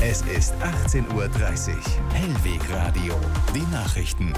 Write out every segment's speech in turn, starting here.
Es ist 18:30 Uhr. Hellweg Radio. Die Nachrichten.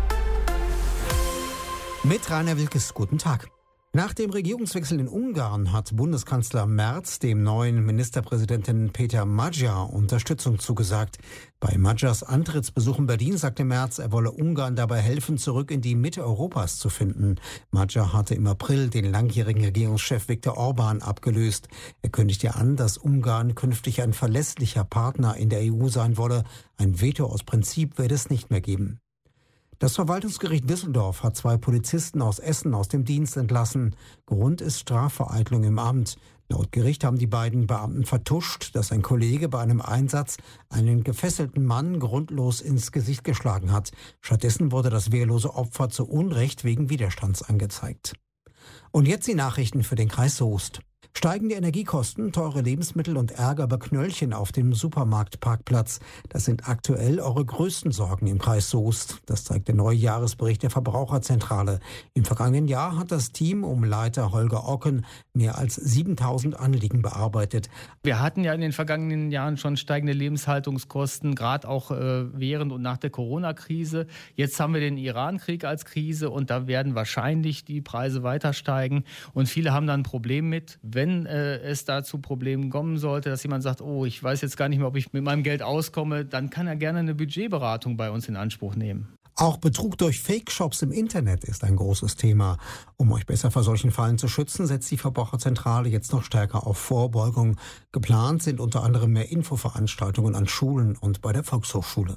Mit Rainer Wilkes, guten Tag. Nach dem Regierungswechsel in Ungarn hat Bundeskanzler Merz dem neuen Ministerpräsidenten Peter Magyar Unterstützung zugesagt. Bei Magyars Antrittsbesuch in Berlin sagte Merz, er wolle Ungarn dabei helfen, zurück in die Mitte Europas zu finden. Magyar hatte im April den langjährigen Regierungschef Viktor Orbán abgelöst. Er kündigte an, dass Ungarn künftig ein verlässlicher Partner in der EU sein wolle. Ein Veto aus Prinzip werde es nicht mehr geben. Das Verwaltungsgericht Düsseldorf hat 2 Polizisten aus Essen aus dem Dienst entlassen. Grund ist Strafvereitlung im Amt. Laut Gericht haben die beiden Beamten vertuscht, dass ein Kollege bei einem Einsatz einen gefesselten Mann grundlos ins Gesicht geschlagen hat. Stattdessen wurde das wehrlose Opfer zu Unrecht wegen Widerstands angezeigt. Und jetzt die Nachrichten für den Kreis Soest. Steigende Energiekosten, teure Lebensmittel und Ärger über Knöllchen auf dem Supermarktparkplatz. Das sind aktuell eure größten Sorgen im Kreis Soest. Das zeigt der neue Jahresbericht der Verbraucherzentrale. Im vergangenen Jahr hat das Team um Leiter Holger Ocken mehr als 7000 Anliegen bearbeitet. Wir hatten ja in den vergangenen Jahren schon steigende Lebenshaltungskosten, gerade auch während und nach der Corona-Krise. Jetzt haben wir den Iran-Krieg als Krise und da werden wahrscheinlich die Preise weiter steigen. Und viele haben dann ein Problem mit, wenn es da zu Problemen kommen sollte, dass jemand sagt, oh, ich weiß jetzt gar nicht mehr, ob ich mit meinem Geld auskomme, dann kann er gerne eine Budgetberatung bei uns in Anspruch nehmen. Auch Betrug durch Fake-Shops im Internet ist ein großes Thema. Um euch besser vor solchen Fallen zu schützen, setzt die Verbraucherzentrale jetzt noch stärker auf Vorbeugung. Geplant sind unter anderem mehr Infoveranstaltungen an Schulen und bei der Volkshochschule.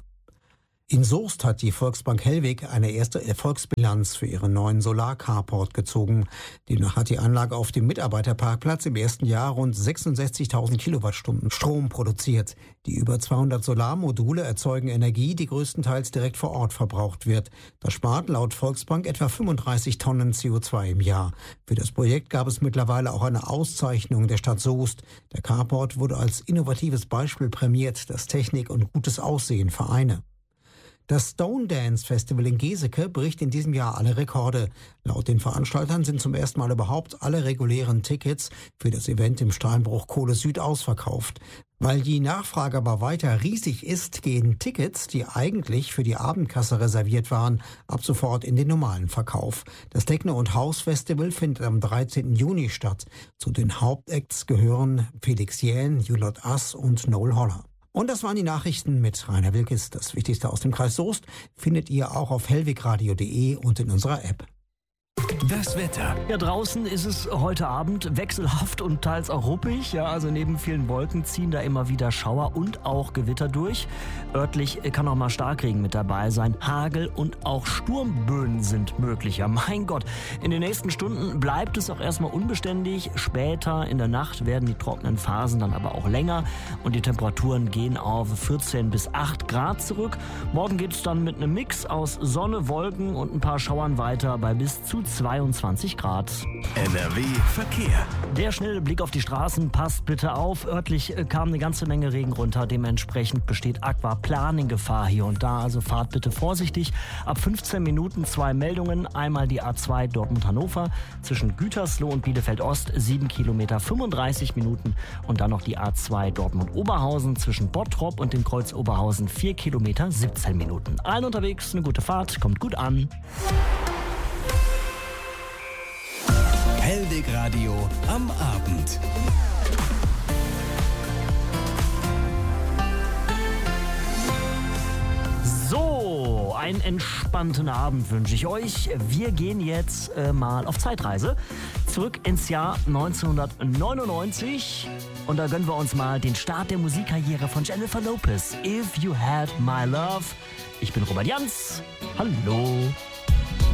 In Soest hat die Volksbank Hellweg eine erste Erfolgsbilanz für ihren neuen Solar-Carport gezogen. Demnach hat die Anlage auf dem Mitarbeiterparkplatz im ersten Jahr rund 66.000 Kilowattstunden Strom produziert. Die über 200 Solarmodule erzeugen Energie, die größtenteils direkt vor Ort verbraucht wird. Das spart laut Volksbank etwa 35 Tonnen CO2 im Jahr. Für das Projekt gab es mittlerweile auch eine Auszeichnung der Stadt Soest. Der Carport wurde als innovatives Beispiel prämiert, das Technik und gutes Aussehen vereine. Das Stone Dance Festival in Geseke bricht in diesem Jahr alle Rekorde. Laut den Veranstaltern sind zum ersten Mal überhaupt alle regulären Tickets für das Event im Steinbruch Kohle Süd ausverkauft. Weil die Nachfrage aber weiter riesig ist, gehen Tickets, die eigentlich für die Abendkasse reserviert waren, ab sofort in den normalen Verkauf. Das Techno- und House-Festival findet am 13. Juni statt. Zu den Hauptacts gehören Felix Jähn, You Not Us und Noel Holler. Und das waren die Nachrichten mit Rainer Wilkes. Das Wichtigste aus dem Kreis Soest findet ihr auch auf hellwegradio.de und in unserer App. Das Wetter. Ja, draußen ist es heute Abend wechselhaft und teils auch ruppig. Ja, also neben vielen Wolken ziehen da immer wieder Schauer und auch Gewitter durch. Örtlich kann auch mal Starkregen mit dabei sein. Hagel und auch Sturmböen sind möglich. Ja, mein Gott. In den nächsten Stunden bleibt es auch erstmal unbeständig. Später in der Nacht werden die trockenen Phasen dann aber auch länger. Und die Temperaturen gehen auf 14 bis 8 Grad zurück. Morgen geht es dann mit einem Mix aus Sonne, Wolken und ein paar Schauern weiter bei bis zu 22 Grad. NRW Verkehr. Der schnelle Blick auf die Straßen, passt bitte auf. Örtlich kam eine ganze Menge Regen runter. Dementsprechend besteht Aquaplaning-Gefahr hier und da. Also fahrt bitte vorsichtig. Ab 15 Minuten 2 Meldungen. Einmal die A2 Dortmund-Hannover zwischen Gütersloh und Bielefeld-Ost 7 Kilometer 35 Minuten. Und dann noch die A2 Dortmund-Oberhausen zwischen Bottrop und dem Kreuz Oberhausen 4 Kilometer 17 Minuten. Allen unterwegs eine gute Fahrt, kommt gut an. Hellweg Radio am Abend. So, einen entspannten Abend wünsche ich euch. Wir gehen jetzt mal auf Zeitreise zurück ins Jahr 1999 und da gönnen wir uns mal den Start der Musikkarriere von Jennifer Lopez. If You Had My Love. Ich bin Robert Jans. Hallo.